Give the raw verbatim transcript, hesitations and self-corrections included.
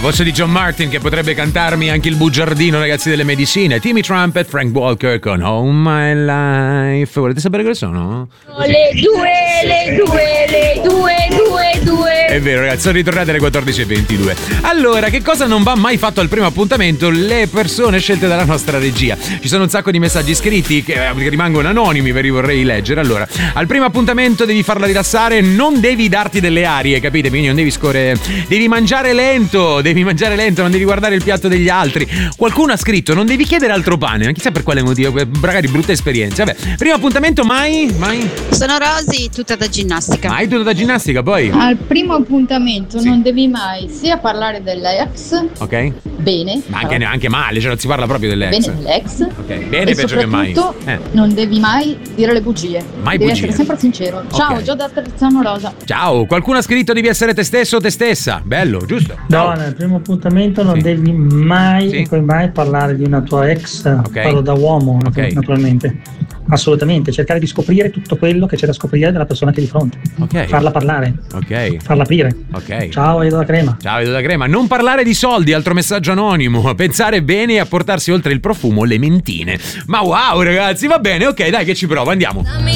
voce di John Martin che potrebbe cantarmi anche il bugiardino, ragazzi delle medicine. Timmy Trumpet, Frank Walker con All My Life. Volete sapere cosa sono? Le due, le due, le due, due, due. È vero, ragazzi, sono ritornati alle quattordici e ventidue. Allora, che cosa non va mai fatto al primo appuntamento? Le persone scelte dalla nostra regia. Ci sono un sacco di messaggi scritti che rimangono anonimi, ve li vorrei leggere. Allora, al primo appuntamento devi farla rilassare, non devi darti delle arie, capite? Quindi non devi scorrere, devi mangiare lento, devi mangiare lento, non devi guardare il piatto degli altri. Qualcuno ha scritto, non devi chiedere altro pane, chissà per quale motivo, magari brutte esperienze. Vabbè, primo appuntamento mai, mai? Sono Rosy, tutta da ginnastica. Mai tutta da ginnastica, poi? Al primo appuntamento Sì. non devi mai sia parlare dell'ex, Ok. bene, Ma anche, anche male, cioè non si parla proprio dell'ex. bene dell'ex, Ok, bene e peggio che mai. soprattutto Eh. non devi mai dire le bugie. Mai devi bugie. essere sempre sincero. Ciao, Ok. Gio da Terzano Rosa. Ciao, qualcuno ha scritto devi essere te stesso o te stessa. Bello, giusto? No, nel primo appuntamento non Sì. devi mai, Sì. puoi mai parlare di una tua ex, Ok. parlo da uomo nat- Ok. naturalmente. Assolutamente, cercare di scoprire tutto quello che c'è da scoprire della persona che è di fronte. Ok. Farla parlare, Ok. farla aprire. Ok. Ciao, Edo da Crema. Ciao, Edo da Crema. Non parlare di soldi, altro messaggio anonimo. Pensare bene e a portarsi oltre il profumo le mentine. Ma wow, ragazzi, va bene, ok, dai che ci provo, andiamo.